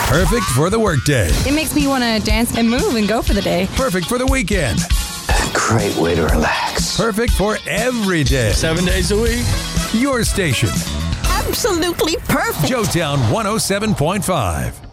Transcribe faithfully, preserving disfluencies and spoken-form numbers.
Perfect for the workday. It makes me want to dance and move and go for the day. Perfect for the weekend. Great way to relax. Perfect for every day. Seven days a week. Your station. Absolutely perfect. Joetown one oh seven point five.